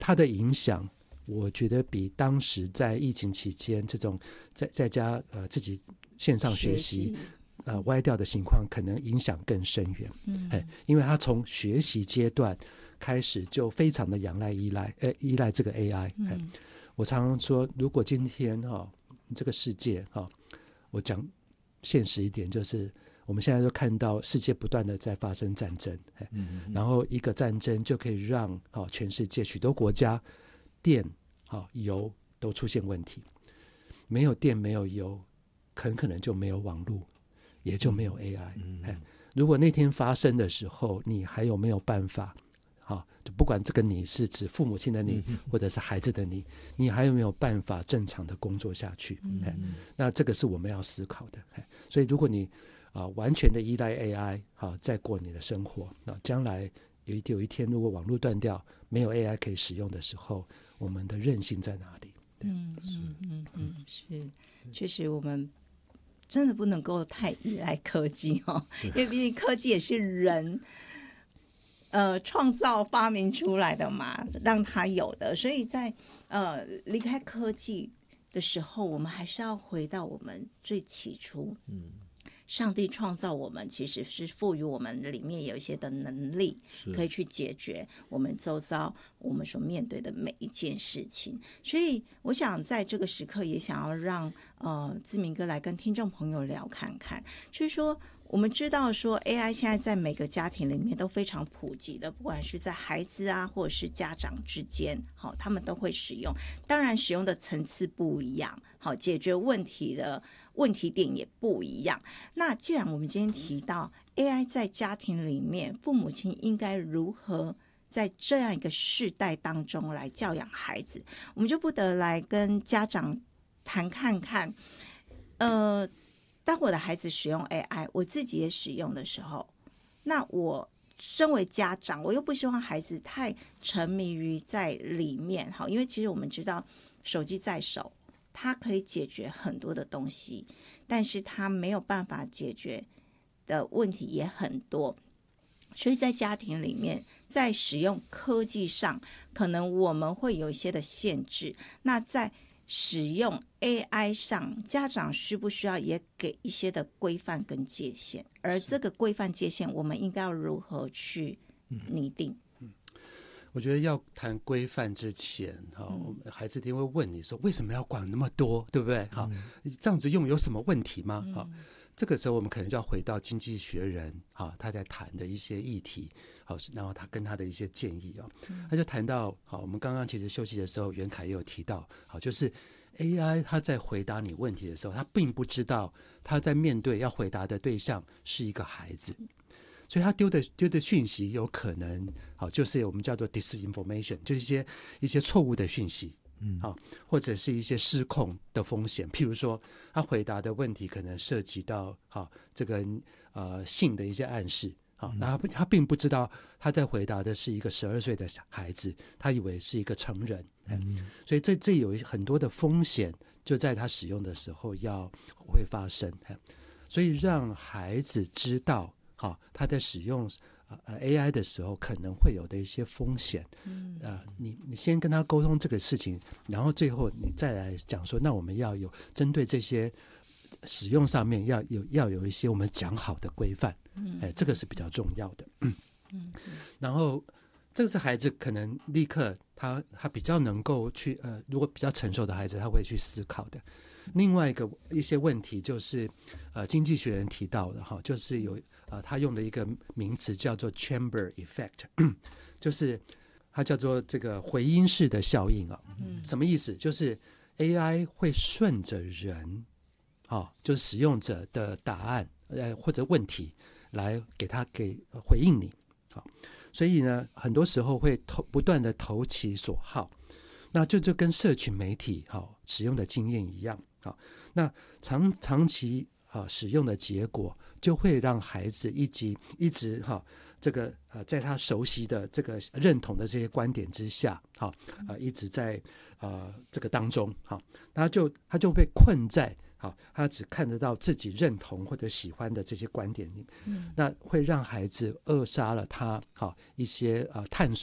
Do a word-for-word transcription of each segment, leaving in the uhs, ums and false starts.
它的影响我觉得比当时在疫情期间这种在在家呃自己线上学习呃歪掉的情况可能影响更深远。嗯，哎，因为他从学习阶段开始就非常的仰赖依赖呃依赖这个 A I。嗯，我常常说，如果今天哈、哦、这个世界哈、哦，我讲现实一点，就是我们现在就看到世界不断的在发生战争，嗯嗯，然后一个战争就可以让、哦、全世界许多国家电、哦、油都出现问题，没有电没有油，很可能就没有网络，也就没有 A I。嗯嗯，如果那天发生的时候，你还有没有办法？好，就不管这个你是指父母亲的你，或者是孩子的你，你还有没有办法正常的工作下去？嗯，那这个是我们要思考的。所以，如果你啊、呃、完全的依赖 A I 好、啊、再过你的生活，那将来有一有一天，如果网络断掉，没有 A I 可以使用的时候，我们的韧性在哪里？ 嗯嗯嗯嗯，是，确实我们真的不能够太依赖科技哦，因为毕竟科技也是人呃创造发明出来的嘛，让它有的，所以在呃离开科技的时候，我们还是要回到我们最起初，嗯，上帝创造我们其实是赋予我们里面有一些的能力，可以去解决我们周遭我们所面对的每一件事情。所以我想在这个时刻也想要让呃志明哥来跟听众朋友聊看看，就是说我们知道说 A I 现在在每个家庭里面都非常普及的，不管是在孩子啊或者是家长之间，好，他们都会使用，当然使用的层次不一样，好，解决问题的问题点也不一样。那既然我们今天提到 A I 在家庭里面，父母亲应该如何在这样一个世代当中来教养孩子，我们就不得来跟家长谈看看，呃，当我的孩子使用 A I， 我自己也使用的时候，那我身为家长，我又不希望孩子太沉迷于在里面，好，因为其实我们知道手机在手，它可以解决很多的东西，但是它没有办法解决的问题也很多，所以在家庭里面，在使用科技上，可能我们会有一些的限制。那在使用 A I 上，家长需不需要也给一些的规范跟界限？而这个规范界限，我们应该要如何去拟定？ 嗯嗯，我觉得要谈规范之前，嗯、孩子一定会问你说为什么要管那么多，对不对？好、嗯，这样子用有什么问题吗？好、嗯，这个时候我们可能就要回到经济学人好他在谈的一些议题，好，然后他跟他的一些建议哦，他就谈到好，我们刚刚其实休息的时候，袁凯也有提到，好，就是 A I 他在回答你问题的时候，他并不知道他在面对要回答的对象是一个孩子。所以他丢的丢的讯息有可能，好，就是我们叫做 disinformation， 就是一些一些错误的讯息，嗯，好，或者是一些失控的风险。譬如说，他回答的问题可能涉及到好这个呃性的一些暗示，好，然后他并不知道他在回答的是一个十二岁的孩子，他以为是一个成人，嗯，所以这这有很多的风险，就在他使用的时候要会发生，所以让孩子知道。好，他在使用、呃、A I 的时候可能会有的一些风险，嗯呃、你, 你先跟他沟通这个事情，然后最后你再来讲说，那我们要有针对这些使用上面要有要有一些我们讲好的规范，嗯哎，这个是比较重要的。嗯嗯，然后这个是孩子可能立刻他他比较能够去呃，如果比较成熟的孩子，他会去思考的。另外一个一些问题就是，呃，经济学人提到的哈，就是有呃，他用的一个名词叫做 chamber effect， 就是它叫做这个回音式的效应啊。嗯，什么意思？就是 A I 会顺着人，啊，就是使用者的答案呃或者问题来给他给回应你，好，所以呢，很多时候会投不断的投其所好。那就就跟社群媒体好使用的经验一样，好，那长长期啊使用的结果，就会让孩子一直一直哈这个呃在他熟悉的这个认同的这些观点之下，好呃一直在呃这个当中，好，他就他就被困在好他只看得到自己认同或者喜欢的这些观点里，嗯，那会让孩子扼杀了他好一些呃探索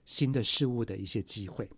新的事物的一些机会。